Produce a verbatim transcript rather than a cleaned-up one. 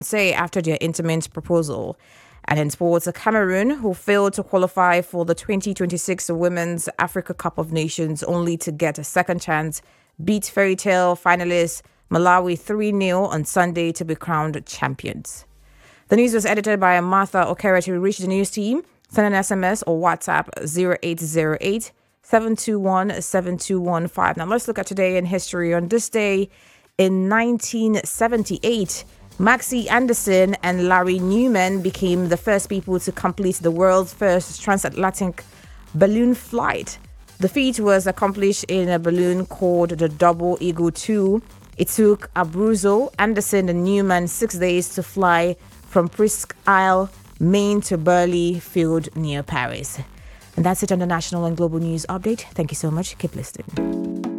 say after their intimate proposal. And in sports, Cameroon, who failed to qualify for the twenty twenty-six Women's Africa Cup of Nations only to get a second chance, beat Fairy Tale finalists Malawi three nil on Sunday to be crowned champions. The news was edited by Martha Okere. To reach the news team, send an S M S or WhatsApp zero eight zero eight, seven two one, seven two one five. Now let's look at today in history. On this day in nineteen seventy-eight, Maxie Anderson and Larry Newman became the first people to complete the world's first transatlantic balloon flight. The feat was accomplished in a balloon called the Double Eagle two. It took Abruzzo, Anderson, and Newman six days to fly from Presque Isle, Maine to Burley Field near Paris. And that's it on the national and global news update. Thank you so much. Keep listening.